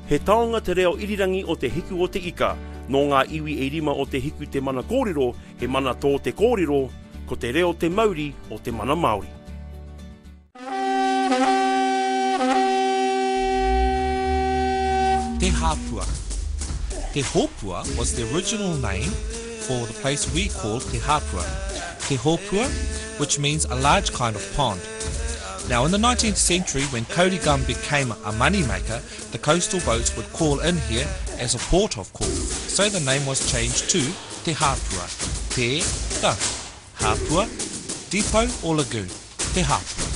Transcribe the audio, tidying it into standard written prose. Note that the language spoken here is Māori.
He taonga te reo irirangi o te hiku o te ika, no ngā iwi e rima o te hiku te mana kōrero, he mana tō te kōrero, ko te reo te Mauri o te mana Māori. Te Hāpua. Te Hōpua was the original name for the place we call Te Hāpua. Te Hōpua, which means a large kind of pond. Now in the 19th century, when Kaurigam became a moneymaker, the coastal boats would call in here as a port of call. So the name was changed to Te Hāpua. Te, the, Hāpua, depot or lagoon, Te Hāpua.